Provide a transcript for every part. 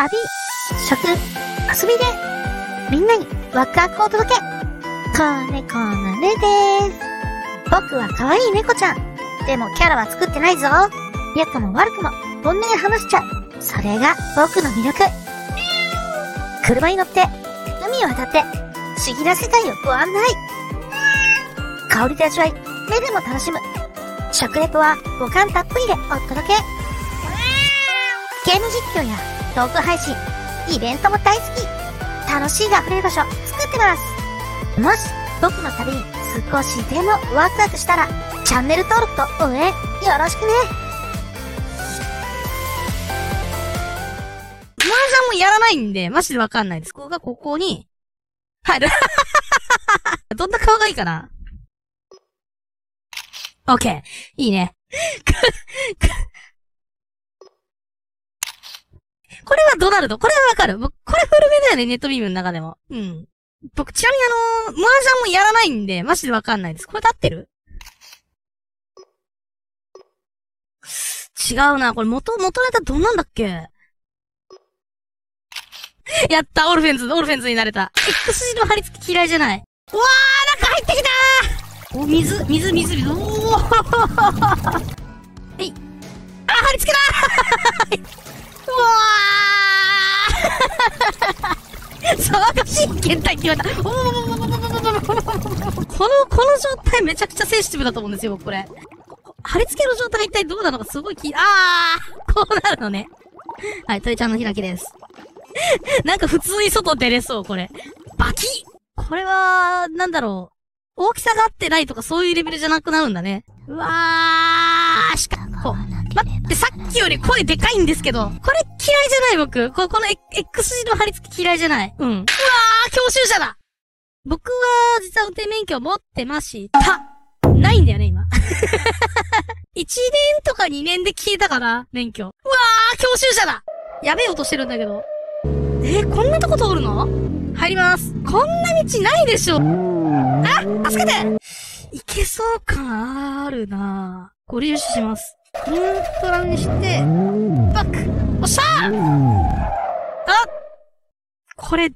旅、食、遊びで、みんなにワクワクをお届け。子猫のねです。僕は可愛い猫ちゃん。でもキャラは作ってないぞ。良くも悪くも本音で話しちゃう。それが僕の魅力。車に乗って、海を渡って、不思議な世界をご案内。香りと味わい、目でも楽しむ。食レポは五感たっぷりでお届け。ゲーム実況やトーク配信、イベントも大好き。楽しいが溢れる場所作ってます。もし僕の旅に少しでもワクワクしたら、チャンネル登録と応援よろしくね。 麻雀もやらないんで、マジでわかんないです。ここに入る。どんな顔がいいかな。オッケー。いいね。これはドナルド。これはわかる。これフルメだよね、ネットビームの中でも。うん。僕、ちなみに麻雀もやらないんで、マジでわかんないです。これで合ってる？違うな。これ元ネタどんなんだっけ？やった、オルフェンズになれた。X 字の貼り付き嫌いじゃない。うわー、中入ってきたー。お、水。おー。はい。あ、貼り付けだー。うわー。騒がしい検体って言われた。この状態めちゃくちゃセンシティブだと思うんですよ、僕これ。貼り付けの状態が一体どうなのかすごいこうなるのね。はい、鳥ちゃんの開きです。なんか普通に外出れそう、これ。バキッ！これは、なんだろう。大きさが合ってないとかそういうレベルじゃなくなるんだね。うわー、待って、さっきより声でかいんですけど。これ嫌いじゃない僕。この X 字の貼り付き嫌いじゃない。うん。うわー、教習車だ！僕は、実は運転免許持ってました。ないんだよね、今。1年とか2年で消えたかな、免許。うわー、教習車だ！やべえ音してるんだけど。こんなとこ通るの？入ります。こんな道ないでしょ。あ、助けて！いけそう感あるなぁ。ご利用します。ニュートラルにして、バック！おっしゃー！あ！これ、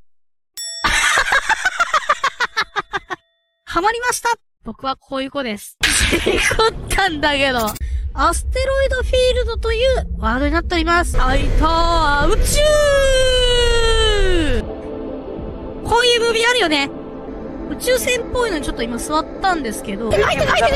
ハマりました！僕はこういう子です。事故ったんだけど。アステロイドフィールドというワードになっております。あいたー、宇宙！こういうムービーあるよね。宇宙船っぽいのにちょっと今座ったんですけど。入ってるおーすごい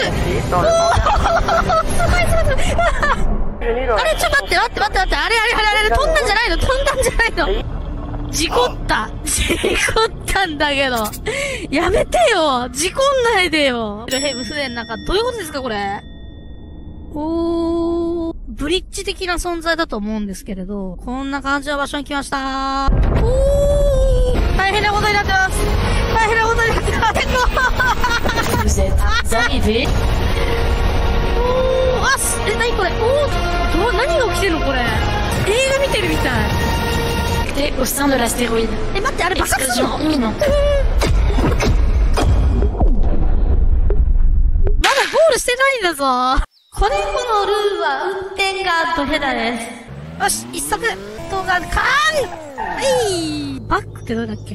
あれ、ちょっと待って。あれ、飛んだんじゃないの事故ったんだけど。やめてよ事故んないでよヘブ船なんか、どういうことですかこれブリッジ的な存在だと思うんですけれど、こんな感じの場所に来ました。大変なことになってます。何これ何が起きてるのこれ。映画見てるみたい。 au sein de l'astéroïde. 待って、あれ爆発するの？まだゴールしてないんだぞ。子猫のルールは運転がドヘダです。よし、一足動画カーンはい。バックってどうだっけ？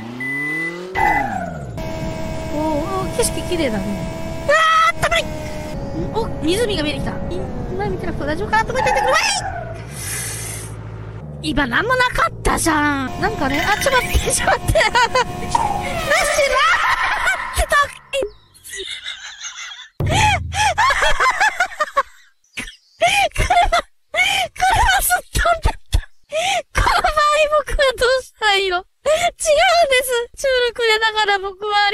景色綺麗だね。あったかい！湖が見えてきた。前見てなくて大丈夫かなと思っててください！今なんもなかったじゃん。なんかね、ちょっと待って。なしな車すっ飛んだった。この場合僕はどうしたらいいの？違うんです。チュールくれながら僕は